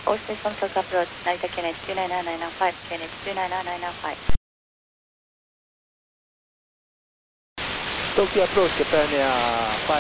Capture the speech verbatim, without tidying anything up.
All systems Tokyo approach, Narita K N H two nine nine nine five, K N H two nine nine nine five. Tokyo approach, Japan Air